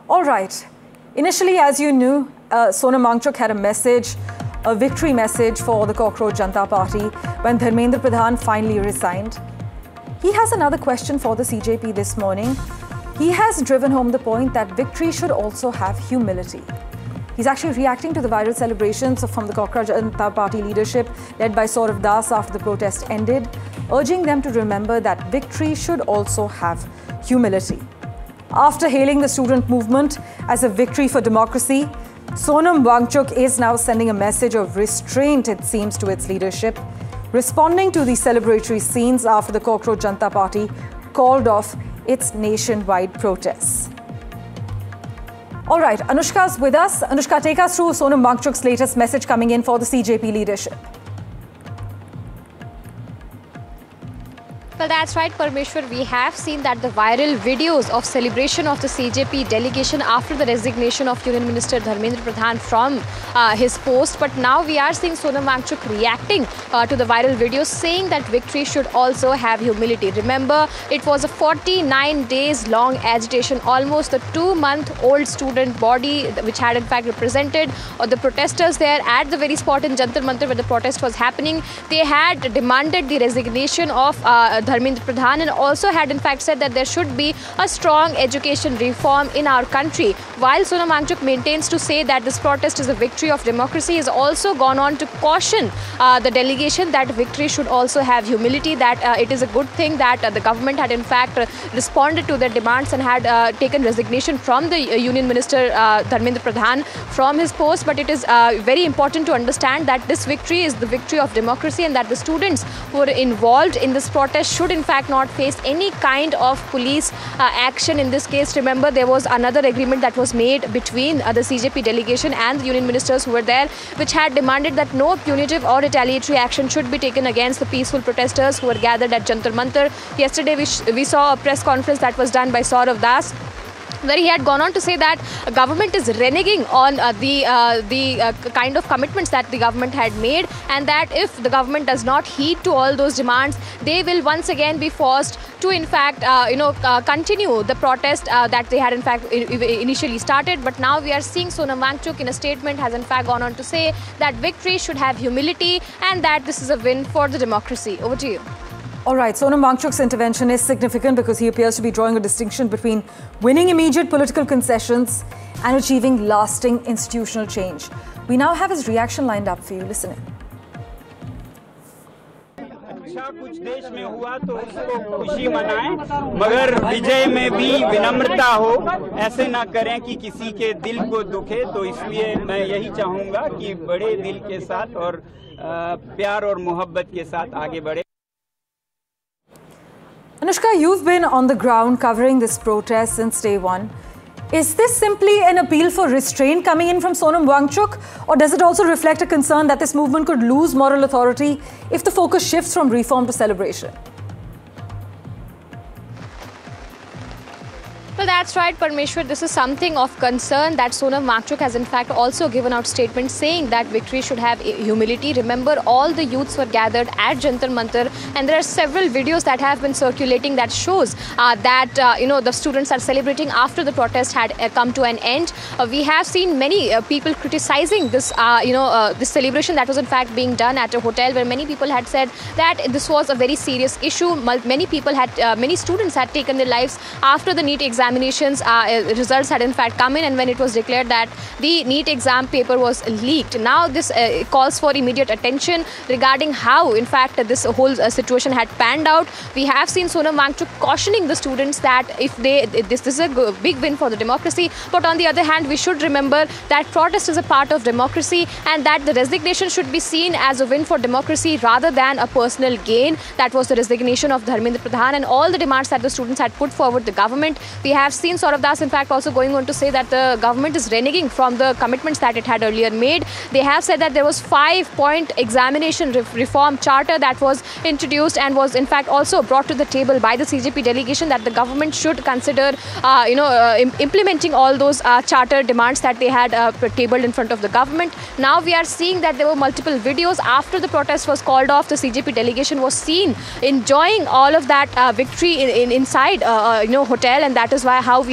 All right. Initially, as you knew, Sonam Wangchuk had a message, a victory message for the Cockroach Janata Party when Dharmendra Pradhan finally resigned. He has another question for the CJP this morning. He has driven home the point that victory should also have humility. He's actually reacting to the viral celebrations from the Cockroach Janata Party leadership led by Saurav Das after the protest ended, urging them to remember that victory should also have humility. After hailing the student movement as a victory for democracy, Sonam Wangchuk is now sending a message of restraint, it seems, to its leadership, responding to the celebratory scenes after the Cockroach Janata Party called off its nationwide protests. All right, Anushka's with us. Anushka, take us through Sonam Wangchuk's latest message coming in for the CJP leadership. Well, that's right, Parmeshwar. We have seen that the viral videos of celebration of the CJP delegation after the resignation of Union Minister Dharmendra Pradhan from his post. But now we are seeing Sonam Wangchuk reacting to the viral videos, saying that victory should also have humility. Remember, it was a 49 days long agitation, almost a 2-month-old student body which had in fact represented the protesters there at the very spot in Jantar Mantar where the protest was happening. They had demanded the resignation of Dharmendra Pradhan and also had in fact said that there should be a strong education reform in our country. While Sonam Wangchuk maintains to say that this protest is a victory of democracy, he has also gone on to caution the delegation that victory should also have humility, that it is a good thing that the government had in fact responded to their demands and had taken resignation from the Union Minister Dharmendra Pradhan from his post. But it is very important to understand that this victory is the victory of democracy and that the students who were involved in this protest should in fact not face any kind of police action in this case. Remember, there was another agreement that was made between the CJP delegation and the union ministers who were there, which had demanded that no punitive or retaliatory action should be taken against the peaceful protesters who were gathered at Jantar Mantar. Yesterday we saw a press conference that was done by Saurav Das, where he had gone on to say that government is reneging on the kind of commitments that the government had made, and that if the government does not heed to all those demands, they will once again be forced to in fact continue the protest that they had in fact initially started. But now we are seeing Sonam Wangchuk in a statement has in fact gone on to say that victory should have humility and that this is a win for the democracy. Over to you. All right, Sonam Wangchuk's intervention is significant because he appears to be drawing a distinction between winning immediate political concessions and achieving lasting institutional change. We now have his reaction lined up for you. Listen in. अच्छा कुछ देश में हुआ तो उसको खुशी मनाएं, मगर विजय में भी विनम्रता हो, ऐसे ना करें कि किसी के दिल को दुखे। तो इसलिए मैं यही चाहूँगा कि बड़े दिल के साथ और प्यार और मोहब्बत के साथ आगे बढ़े। Anushka, you've been on the ground covering this protest since day one. Is this simply an appeal for restraint coming in from Sonam Wangchuk, or does it also reflect a concern that this movement could lose moral authority if the focus shifts from reform to celebration? Well, that's right, Parmeshwar. This is something of concern that Sonam Wangchuk has in fact also given out statements saying that victory should have humility. Remember, all the youths were gathered at Jantar Mantar, and there are several videos that have been circulating that shows that the students are celebrating after the protest had come to an end. We have seen many people criticizing this this celebration that was in fact being done at a hotel, where many people had said that this was a very serious issue. Many students had taken their lives after the NEET examinations results had in fact come in, and when it was declared that the NEET exam paper was leaked. Now this calls for immediate attention regarding how in fact this whole situation had panned out. We have seen Sonam Wangchuk cautioning the students that if this is a big win for the democracy, but on the other hand we should remember that protest is a part of democracy and that the resignation should be seen as a win for democracy rather than a personal gain. That was the resignation of Dharmendra Pradhan and all the demands that the students had put forward the government. We have seen Saurav Das in fact also going on to say that the government is reneging from the commitments that it had earlier made. They have said that there was 5-point examination reform charter that was introduced and was in fact also brought to the table by the CJP delegation, that the government should consider implementing all those charter demands that they had tabled in front of the government. Now we are seeing that there were multiple videos after the protest was called off. The CJP delegation was seen enjoying all of that victory inside hotel, and that is how we